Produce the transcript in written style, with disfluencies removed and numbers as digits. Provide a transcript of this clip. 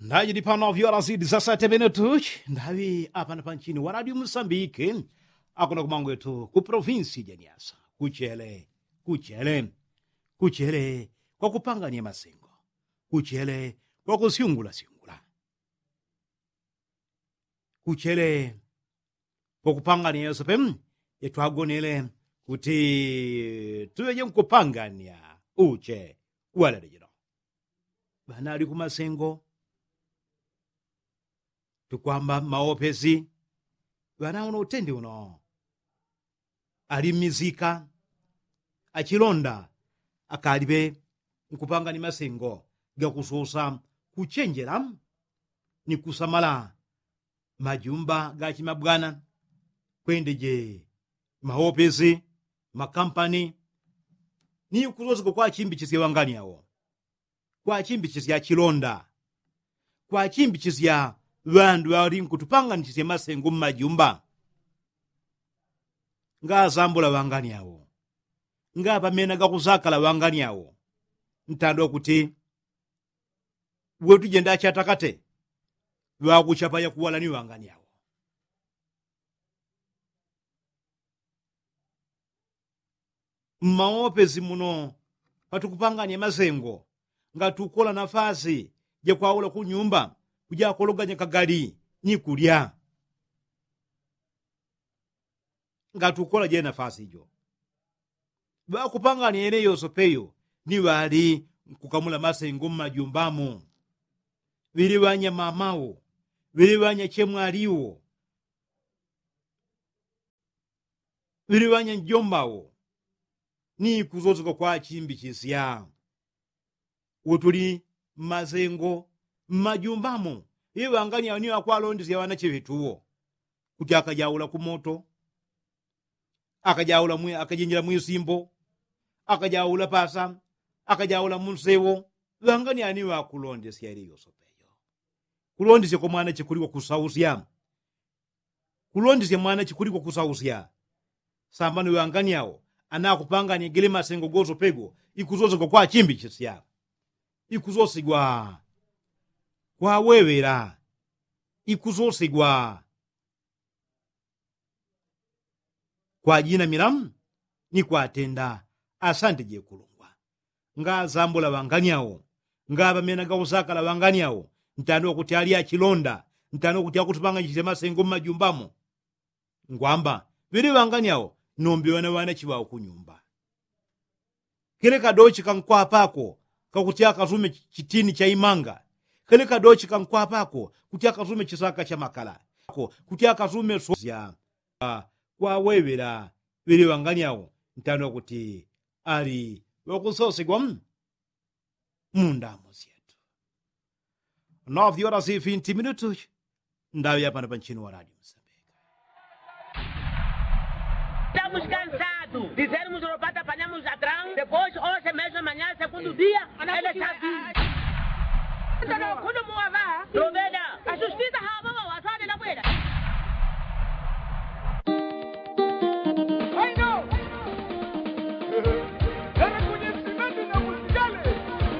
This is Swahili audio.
Ndaji di pano viola zidi za 7 minutos. Ndawi apa na panchini wa Radio Moçambique. Akuna kumango yetu ku provinsi ya Niassa. Kuchele kwa kupanga ni masengo. Kuchele kwa kusiungula. Kuchele kwa kupanga ni yosopem. Yetu agonele kuti tuweje mkupanga ni ya uche wala rejino. Banali kumasengo. Tukwamba maopezi wanaona utendi uno alimizika achilonda akalibe nkupanga ni masengo gakusosa kuchenjera ni kusamala majumba gachimabwana kwendeje maopezi makampani ni kuzoza kwa chimbi chisi wangani yao kwa chimbi chisi ya chilonda kwa chimbi chisi ya vandu vari nkutupanga nchise masengo mmajumba nga zambula wangani yawo nga pamena gakuzakala wangani yawo ntando kuti wetu jenda chatakate wakuchapa ya kuwala ni wangani yawo maopezi muno patukupanganya masengo nga tukola nafasi je kwaula kunyumba kuja kologanya kagali ni kulya ngatukola je nafasi hiyo bakupanga ni ene yosopeyo ni wali kukamula masengo majumbamo bili wanya mamao bili wanya chemwaliwo bili wanya njombao ni kuzozuka kwa chimbi chisya utuli masengo majumbamo iwe angani yawani wakwalondisi ya wana chivituo kuti akajaula kumoto akajenjela mwisimbo akajaula pasa akajaula munsewo wangani yani wakulondisi ya iliyo sopeyo kulondisi kwa mwana chikuliko kusausya kulondisi mwana chikuliko kusausya sambani wangani yao anakupanga ni gili masengo gozo pego ikuzozo kwa chimbi chisya ikuzosigwa kwa wewera ikuzosigwa kwa jina milamu ni kwa tenda asante je kulungwa nga zambula wanganiao nga bamena gausakala wanganiao ntano kuti ali achilonda ntano kuti akutupanga chitema sengo majumbamo ngwamba bili wanganiao nombe wana chiwao kunyumba kile kadochi kankwa pako kakuti akazume chitini cha imanga kile kadochi kankwa pako kuti akazume chisaka cha makala kuti akazume sozya kwa wewera bili wanganiao ntano kuti ali wakusosigwa munda mosietu 9:20 minutos ndawi hapa na panchini wa Radio Moçambique. Estamos cansados. Dizermos o robata, apanhamos atrás, depois, hoje mesmo, amanhã, segundo dia, ele está vindo. Então, quando moava, Roveda,